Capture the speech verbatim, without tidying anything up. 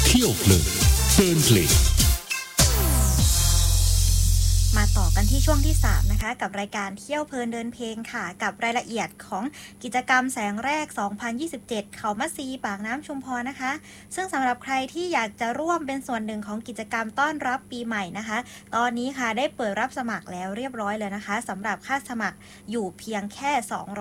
เที่ยวเพลินเพลินเพลงมาต่อกันที่ช่วงที่สามนะคะกับรายการเที่ยวเพลินเดินเพลงค่ะกับรายละเอียดของกิจกรรมแสงแรกสองพันยี่สิบเจ็ดเขามัดซีปากน้ำชุมพรนะคะซึ่งสำหรับใครที่อยากจะร่วมเป็นส่วนหนึ่งของกิจกรรมต้อนรับปีใหม่นะคะตอนนี้ค่ะได้เปิดรับสมัครแล้วเรียบร้อยเลยนะคะสำหรับค่าสมัครอยู่เพียงแค่สองร้อย